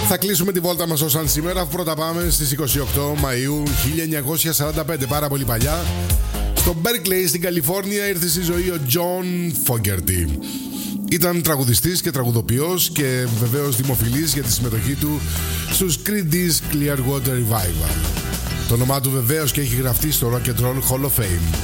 Θα κλείσουμε τη βόλτα μας ως αν σήμερα. Πρώτα πάμε στις 28 Μαΐου 1945, πάρα πολύ παλιά. Στο Berkeley στην Καλιφόρνια ήρθε στη ζωή ο John Fogerty. Ήταν τραγουδιστής και τραγουδοποιός και βεβαίως δημοφιλής για τη συμμετοχή του στους Creedence Clearwater Revival. Το όνομά του βεβαίως και έχει γραφτεί στο Rock and Roll Hall of Fame.